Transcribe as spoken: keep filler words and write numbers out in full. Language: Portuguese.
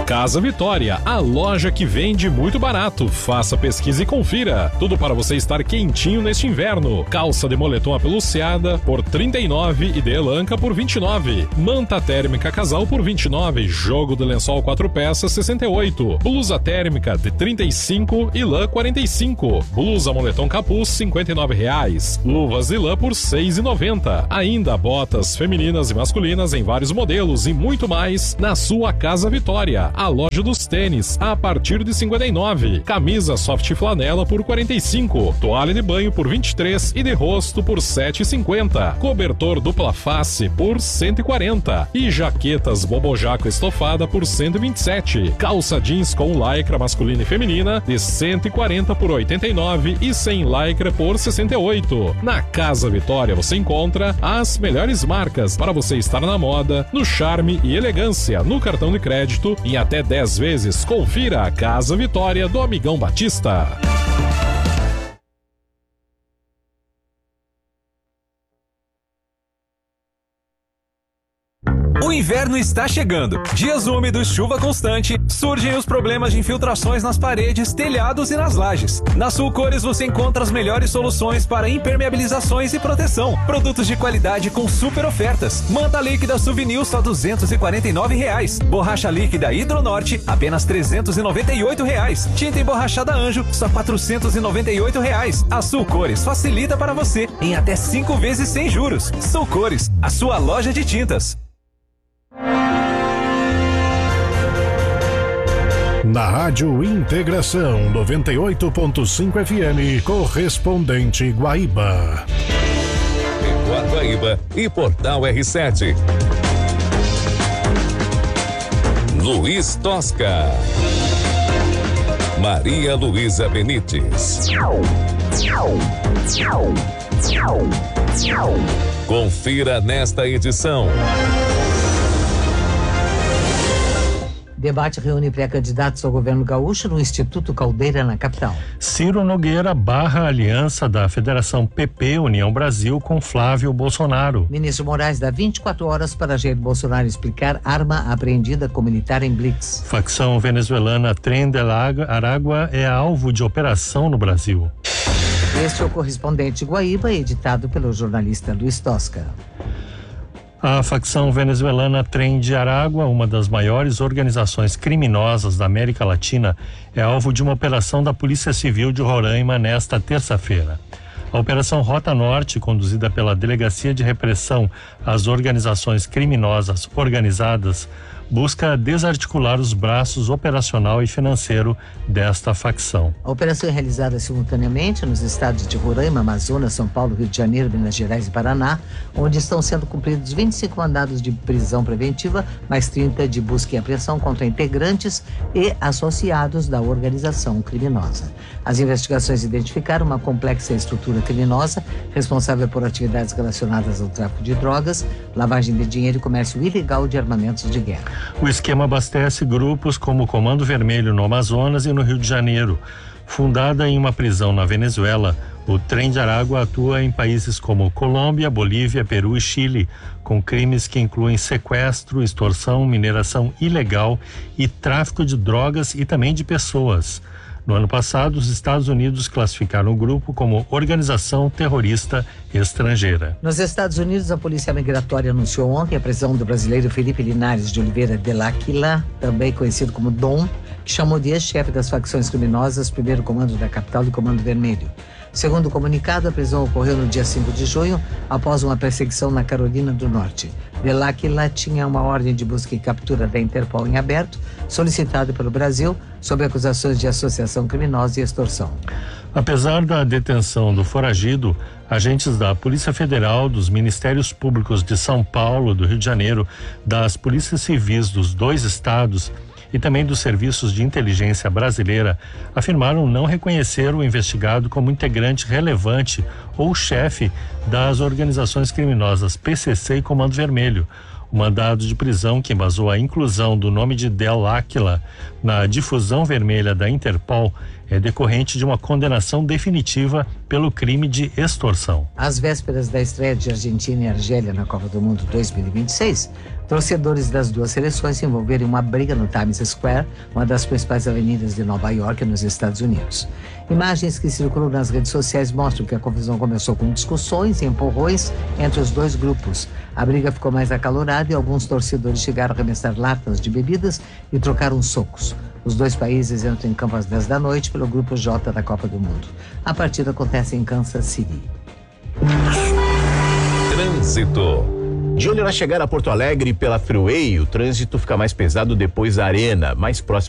Casa Vitória, a loja que vende muito barato. Faça pesquisa e confira. Tudo para você estar quentinho neste inverno. Calça de moletom apeluciada por trinta e nove reais e de elanca por vinte e nove reais. Manta térmica casal por vinte e nove reais. Jogo de lençol quatro peças sessenta e oito reais. Blusa térmica de trinta e cinco reais e lã quarenta e cinco reais. Blusa moletom capuz cinquenta e nove reais. Luvas de lã por seis reais e noventa centavos. Ainda botas femininas e masculinas em vários modelos e muito mais na sua Casa Vitória. A loja dos tênis a partir de cinquenta e nove reais. Camisa soft flanela por quarenta e cinco reais. Toalha de banho por vinte e três reais e de rosto por sete reais e cinquenta centavos. Cobertor dupla face por cento e quarenta reais. E jaquetas bobojaco estofada por cento e vinte e sete reais. Calça jeans com lycra masculina e feminina de cento e quarenta reais por oitenta e nove reais e sem lycra por sessenta e oito reais. Na Casa Vitória você encontra as melhores marcas para você estar na moda, no charme e elegância, no cartão de crédito em até dez vezes. Confira a Casa Vitória do Amigão Batista. O inverno está chegando. Dias úmidos, chuva constante, surgem os problemas de infiltrações nas paredes, telhados e nas lajes. Na Sulcores você encontra as melhores soluções para impermeabilizações e proteção. Produtos de qualidade com super ofertas. Manta líquida Souvenir só duzentos e quarenta e nove reais. Borracha líquida Hidronorte apenas trezentos e noventa e oito reais. Tinta emborrachada Anjo só quatrocentos e noventa e oito reais. A Sulcores facilita para você em até cinco vezes sem juros. Sulcores, a sua loja de tintas. Na Rádio Integração noventa e oito ponto cinco F M, correspondente Guaíba. Guaíba e Portal R sete. Luiz Tosca. Maria Luísa Benites. Confira nesta edição. Debate reúne pré-candidatos ao governo gaúcho no Instituto Caldeira, na capital. Ciro Nogueira barra a aliança da Federação P P União Brasil com Flávio Bolsonaro. Ministro Moraes dá vinte e quatro horas para Jair Bolsonaro explicar arma apreendida com militar em blitz. Facção venezuelana Tren de Aragua é alvo de operação no Brasil. Este é o correspondente Guaíba, editado pelo jornalista Luiz Tosca. A facção venezuelana Tren de Aragua, uma das maiores organizações criminosas da América Latina, é alvo de uma operação da Polícia Civil de Roraima nesta terça-feira. A Operação Rota Norte, conduzida pela Delegacia de Repressão às Organizações Criminosas Organizadas, busca desarticular os braços operacional e financeiro desta facção. A operação é realizada simultaneamente nos estados de Roraima, Amazonas, São Paulo, Rio de Janeiro, Minas Gerais e Paraná, onde estão sendo cumpridos vinte e cinco mandados de prisão preventiva, mais trinta de busca e apreensão contra integrantes e associados da organização criminosa. As investigações identificaram uma complexa estrutura criminosa responsável por atividades relacionadas ao tráfico de drogas, lavagem de dinheiro e comércio ilegal de armamentos de guerra. O esquema abastece grupos como o Comando Vermelho no Amazonas e no Rio de Janeiro. Fundada em uma prisão na Venezuela, o Trem de Aragua atua em países como Colômbia, Bolívia, Peru e Chile, com crimes que incluem sequestro, extorsão, mineração ilegal e tráfico de drogas e também de pessoas. No ano passado, os Estados Unidos classificaram o grupo como organização terrorista estrangeira. Nos Estados Unidos, a Polícia Migratória anunciou ontem a prisão do brasileiro Felipe Linares de Oliveira de L'Aquila, também conhecido como Dom, que chamou de ex-chefe das facções criminosas, primeiro comando da capital e Comando Vermelho. Segundo o comunicado, a prisão ocorreu no dia cinco de junho, após uma perseguição na Carolina do Norte. De L'Aquila tinha uma ordem de busca e captura da Interpol em aberto, solicitada pelo Brasil, sob acusações de associação criminosa e extorsão. Apesar da detenção do foragido, agentes da Polícia Federal, dos Ministérios Públicos de São Paulo, do Rio de Janeiro, das Polícias Civis dos dois estados e também dos serviços de inteligência brasileira, afirmaram não reconhecer o investigado como integrante relevante ou chefe das organizações criminosas P C C e Comando Vermelho. O mandado de prisão, que embasou a inclusão do nome de Del Áquila na difusão vermelha da Interpol, é decorrente de uma condenação definitiva pelo crime de extorsão. Às vésperas da estreia de Argentina e Argélia na Copa do Mundo dois mil e vinte e seis, Torcedores das duas seleções se envolveram em uma briga no Times Square, uma das principais avenidas de Nova York, nos Estados Unidos. Imagens que circulam nas redes sociais mostram que a confusão começou com discussões e empurrões entre os dois grupos. A briga ficou mais acalorada e alguns torcedores chegaram a arremessar latas de bebidas e trocaram socos. Os dois países entram em campo às dez da noite pelo Grupo J da Copa do Mundo. A partida acontece em Kansas City. Trânsito. De olho na chegada a Porto Alegre pela Freeway, o trânsito fica mais pesado depois da Arena, mais próximo